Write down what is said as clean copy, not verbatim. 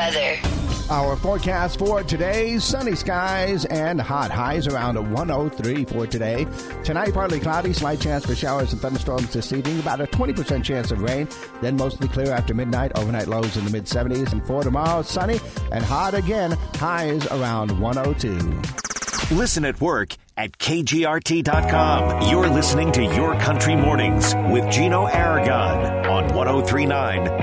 weather. Our forecast for today, sunny skies and hot, highs around 103 for today. Tonight, partly cloudy, slight chance for showers and thunderstorms this evening, about a 20% chance of rain, then mostly clear after midnight, overnight lows in the mid-70s. And for tomorrow, sunny and hot again, highs around 102. Listen at work at KGRT.com. You're listening to Your Country Mornings with Gino Aragon on 103.9